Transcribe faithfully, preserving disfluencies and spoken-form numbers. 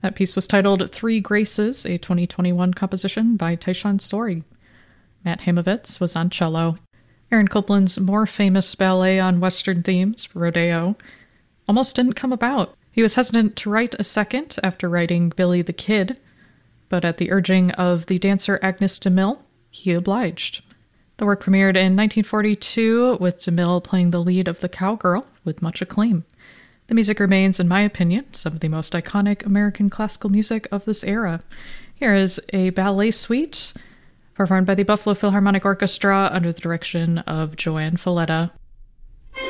That piece was titled Three Graces, a twenty twenty-one composition by Tyshawn Sorey. Matt Hamovitz was on cello. Aaron Copland's more famous ballet on Western themes, Rodeo, almost didn't come about. He was hesitant to write a second after writing Billy the Kid, but at the urging of the dancer Agnes DeMille, he obliged. The work premiered in nineteen forty-two, with DeMille playing the lead of the cowgirl with much acclaim. The music remains, in my opinion, some of the most iconic American classical music of this era. Here is a ballet suite performed by the Buffalo Philharmonic Orchestra under the direction of Joanne Falletta.